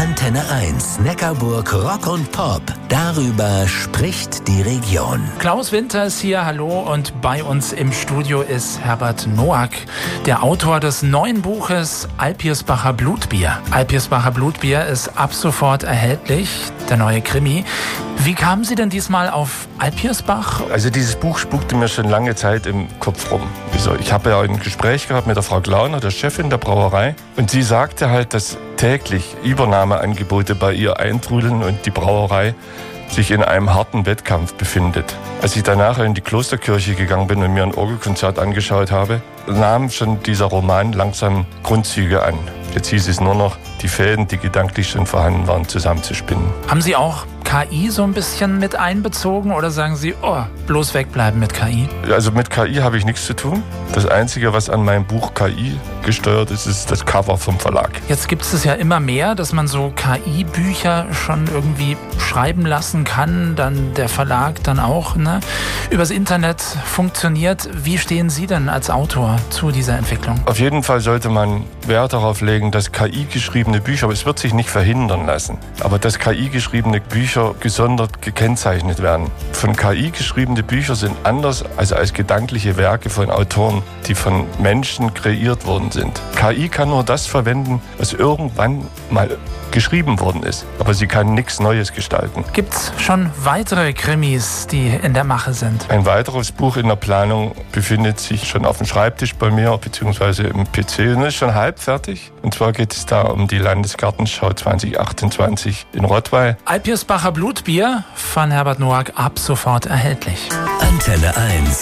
Antenne 1, Neckarburg Rock und Pop. Darüber spricht die Region. Klaus Winter ist hier, hallo, und bei uns im Studio ist Herbert Noack, der Autor des neuen Buches Alpirsbacher Blutbier. Alpirsbacher Blutbier ist ab sofort erhältlich, der neue Krimi. Wie kamen Sie denn diesmal auf Alpirsbach? Also dieses Buch spukte mir schon lange Zeit im Kopf rum. Ich habe ja ein Gespräch gehabt mit der Frau Glauner, der Chefin der Brauerei, und sie sagte halt, dass täglich Übernahmeangebote bei ihr eintrudeln und die Brauerei sich in einem harten Wettkampf befindet. Als ich danach in die Klosterkirche gegangen bin und mir ein Orgelkonzert angeschaut habe, nahm schon dieser Roman langsam Grundzüge an. Jetzt hieß es nur noch, die Fäden, die gedanklich schon vorhanden waren, zusammenzuspinnen. Haben Sie auch KI so ein bisschen mit einbezogen oder sagen Sie, bloß wegbleiben mit KI? Also mit KI habe ich nichts zu tun. Das Einzige, was an meinem Buch KI gesteuert ist, ist das Cover vom Verlag. Jetzt gibt es ja immer mehr, dass man so KI-Bücher schon irgendwie schreiben lassen kann, dann der Verlag dann auch, übers Internet funktioniert. Wie stehen Sie denn als Autor zu dieser Entwicklung? Auf jeden Fall sollte man Wert darauf legen, dass KI-geschriebene Bücher, aber es wird sich nicht verhindern lassen, aber dass KI-geschriebene Bücher gesondert gekennzeichnet werden. Von KI geschriebene Bücher sind anders als gedankliche Werke von Autoren, die von Menschen kreiert worden sind. KI kann nur das verwenden, was irgendwann mal geschrieben worden ist, aber sie kann nichts Neues gestalten. Gibt es schon weitere Krimis, die in der Mache sind? Ein weiteres Buch in der Planung befindet sich schon auf dem Schreibtisch bei mir, beziehungsweise im PC, und ist schon halb fertig. Und zwar geht es da um die Landesgartenschau 2028 in Rottweil. Alpirsbacher Blutbier von Herbert Noack ab sofort erhältlich. Antenne 1.